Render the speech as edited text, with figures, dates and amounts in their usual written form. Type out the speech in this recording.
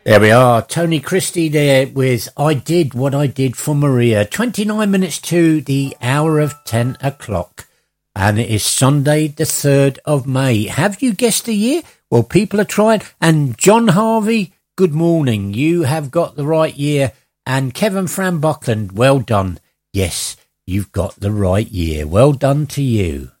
There we are, Tony Christie there with I Did What I Did for Maria. 29 minutes to the hour of 10 o'clock. And it is Sunday the 3rd of May. Have you guessed the year? Well, people are trying. And John Harvey, good morning. You have got the right year. And Kevin Fran Buckland, well done. Yes, you've got the right year. Well done to you.